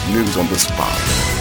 News on the spot.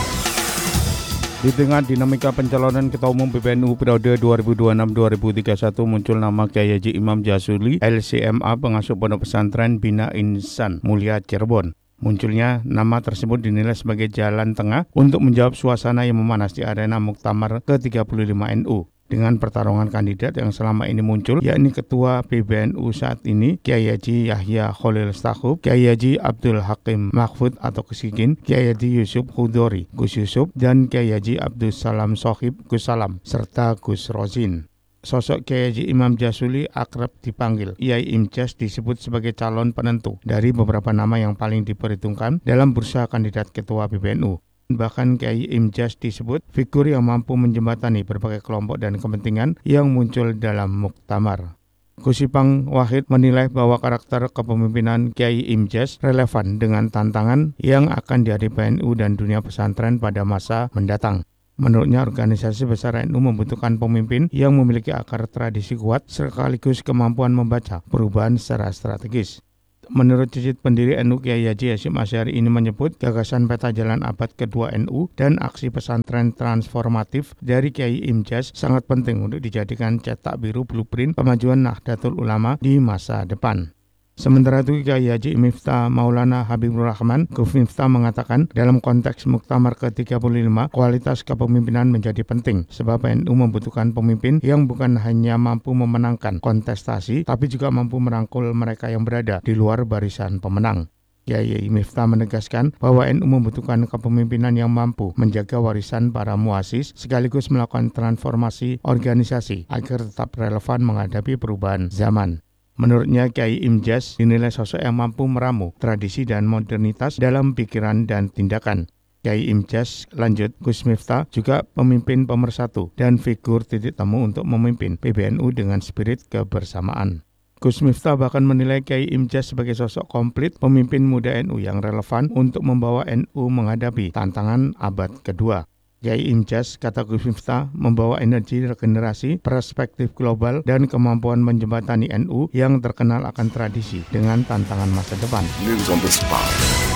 Di tengah dinamika pencalonan Ketua Umum PBNU periode 2026-2031 muncul nama Kyai Haji Imam Jazuli, LCMA, pengasuh Pondok Pesantren Bina Insan Mulia Cirebon. Munculnya nama tersebut dinilai sebagai jalan tengah untuk menjawab suasana yang memanas di arena Muktamar ke-35 NU. Dengan pertarungan kandidat yang selama ini muncul, yakni Ketua PBNU saat ini, Kyai Haji Yahya Khalil Stakuf, Kyai Haji Abdul Hakim Mahfud atau Kusikin, Kyai Haji Yusuf Hudori, Gus Yusuf, dan Kyai Haji Abdul Salam Sohib, Gus Salam, serta Gus Rozin. Sosok Kyai Haji Imam Jazuli akrab dipanggil Kyai Imjas disebut sebagai calon penentu dari beberapa nama yang paling diperhitungkan dalam bursa kandidat Ketua PBNU. Bahkan Kyai Imjas disebut figur yang mampu menjembatani berbagai kelompok dan kepentingan yang muncul dalam muktamar. Kusipang Wahid menilai bahwa karakter kepemimpinan Kyai Imjas relevan dengan tantangan yang akan dihadapi NU dan dunia pesantren pada masa mendatang. Menurutnya, organisasi besar NU membutuhkan pemimpin yang memiliki akar tradisi kuat sekaligus kemampuan membaca perubahan secara strategis. Menurut cicit pendiri NU Kyai Haji Hasyim Asy'ari ini menyebut gagasan peta jalan abad kedua NU dan aksi pesantren transformatif dari Kyai Imjas sangat penting untuk dijadikan cetak biru blueprint kemajuan Nahdlatul Ulama di masa depan. Sementara itu, Kyai Haji Miftah Maulana Habibur Rahman, Gus Miftah, mengatakan dalam konteks Muktamar ke-35, kualitas kepemimpinan menjadi penting sebab NU membutuhkan pemimpin yang bukan hanya mampu memenangkan kontestasi, tapi juga mampu merangkul mereka yang berada di luar barisan pemenang. Kyai Miftah menegaskan bahwa NU membutuhkan kepemimpinan yang mampu menjaga warisan para muasis sekaligus melakukan transformasi organisasi agar tetap relevan menghadapi perubahan zaman. Menurutnya, Kyai Imjas dinilai sosok yang mampu meramu tradisi dan modernitas dalam pikiran dan tindakan. Kyai Imjas, lanjut Gus Miftah, juga pemimpin pemersatu dan figur titik temu untuk memimpin PBNU dengan spirit kebersamaan. Gus Miftah bahkan menilai Kyai Imjas sebagai sosok komplit pemimpin muda NU yang relevan untuk membawa NU menghadapi tantangan abad kedua. Kyai Imjas, kata Gus Miftah, membawa energi regenerasi, perspektif global, dan kemampuan menjembatani NU yang terkenal akan tradisi dengan tantangan masa depan. News on the spot.